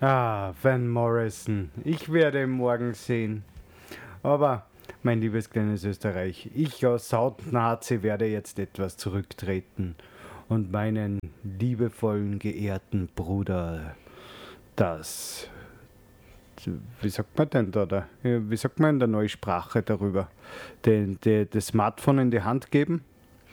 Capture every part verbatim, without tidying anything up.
Ah, Van Morrison. Ich werde ihn morgen sehen. Aber, mein liebes kleines Österreich, ich als Soundnazi werde jetzt etwas zurücktreten und meinen liebevollen, geehrten Bruder, das, wie sagt man denn da, da? Wie sagt man in der neuen Sprache darüber, den, den, das Smartphone in die Hand geben?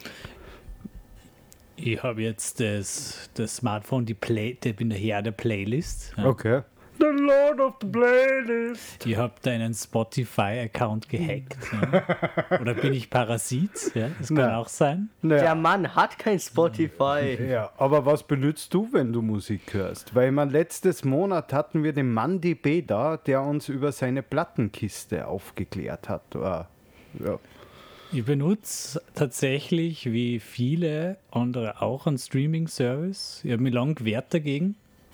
Ich habe jetzt das, das Smartphone, die Play, ich bin der Herr der Playlist. Ja. Okay. The Lord of the Playlist. Ich habe deinen Spotify-Account gehackt. Ja. Oder bin ich Parasit? Ja, das kann Nein. auch sein. Naja. Der Mann hat kein Spotify. Ja, aber was benutzt du, wenn du Musik hörst? Weil man letztes Monat hatten wir den Mann D B da, der uns über seine Plattenkiste aufgeklärt hat. Ja. Ich benutze tatsächlich, wie viele andere auch, einen Streaming-Service. Ich habe mich lange gewehrt dagegen.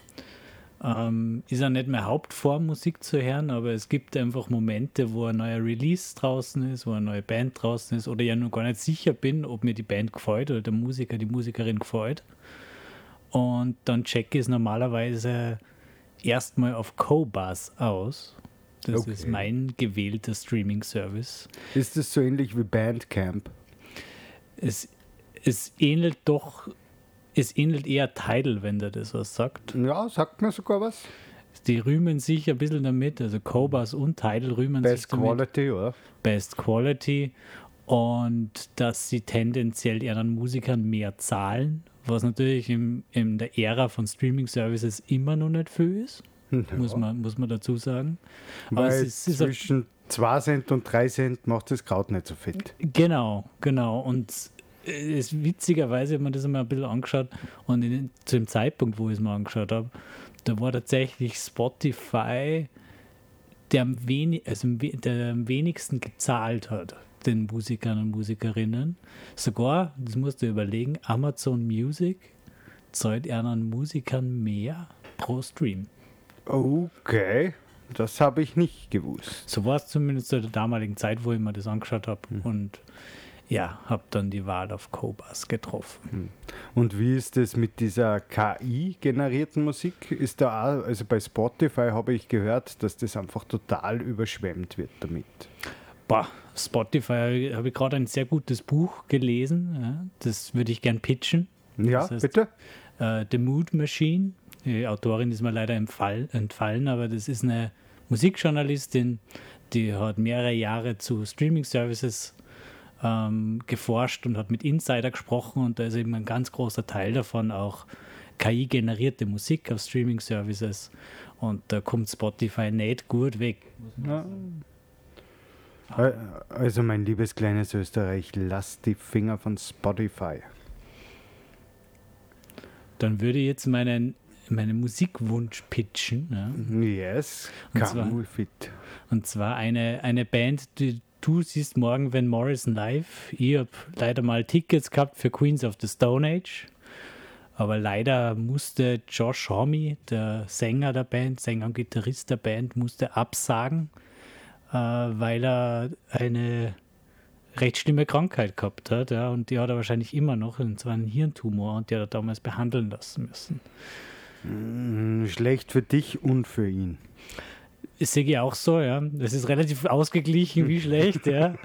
Ähm, ist ja nicht mehr Hauptform, Musik zu hören, aber es gibt einfach Momente, wo ein neuer Release draußen ist, wo eine neue Band draußen ist oder ich ja noch gar nicht sicher bin, ob mir die Band gefällt oder der Musiker, die Musikerin gefällt. Und dann checke ich es normalerweise erstmal auf Cobuzz aus. Das Okay. ist mein gewählter Streaming-Service. Ist das so ähnlich wie Bandcamp? Es, es ähnelt doch, es ähnelt eher Tidal, wenn der das was sagt. Ja, sagt mir sogar was. Die rühmen sich ein bisschen damit, also Cobuzz und Tidal rühmen Best sich damit. Quality, oder? Best Quality und dass sie tendenziell ihren Musikern mehr zahlen, was natürlich im, in der Ära von Streaming-Services immer noch nicht viel ist, Ja. muss, man, muss man dazu sagen. Aber Weil es ist, es ist zwischen zwei Cent und drei Cent macht das Kraut nicht so fett. Genau, genau. Und es, witzigerweise hat man das einmal ein bisschen angeschaut und in, zu dem Zeitpunkt, wo ich es mal angeschaut habe, da war tatsächlich Spotify, der am, wenig, also der am wenigsten gezahlt hat, den Musikern und Musikerinnen. Sogar, das musst du überlegen, Amazon Music zahlt ihren Musikern mehr pro Stream. Okay, das habe ich nicht gewusst. So war es zumindest zu der damaligen Zeit, wo ich mir das angeschaut habe. Mhm. Und ja, habe dann die Wahl auf Cobuzz getroffen. Und wie ist es mit dieser K I-generierten Musik? Ist da auch, also bei Spotify habe ich gehört, dass das einfach total überschwemmt wird damit. Boah, Spotify habe ich gerade ein sehr gutes Buch gelesen. Ja, das würde ich gern pitchen. Ja, Das heißt, bitte? Äh, The Mood Machine. Die Autorin ist mir leider entfall, entfallen, aber das ist eine Musikjournalistin, die hat mehrere Jahre zu Streaming-Services ähm, geforscht und hat mit Insider gesprochen und da ist eben ein ganz großer Teil davon auch K I-generierte Musik auf Streaming-Services und da kommt Spotify nicht gut weg. Ja. Also mein liebes kleines Österreich, lass die Finger von Spotify. Dann würde ich jetzt meinen, meinen Musikwunsch pitchen. Ja? Yes, Und zwar- Kamul fit. Und zwar eine, eine Band, die du siehst morgen Van Morrison live. Ich habe leider mal Tickets gehabt für Queens of the Stone Age. Aber leider musste Josh Homme, der Sänger der Band, Sänger und Gitarrist der Band, musste absagen, äh, weil er eine recht schlimme Krankheit gehabt hat. Ja, und die hat er wahrscheinlich immer noch, und zwar einen Hirntumor, und die hat er damals behandeln lassen müssen. Mm, Schlecht für dich und für ihn. Das sehe ich auch so, ja. Das ist relativ ausgeglichen, wie schlecht, ja.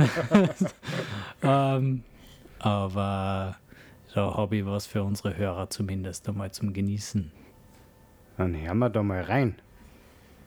ähm, aber da habe ich was für unsere Hörer zumindest einmal zum Genießen. Dann hören wir da mal rein.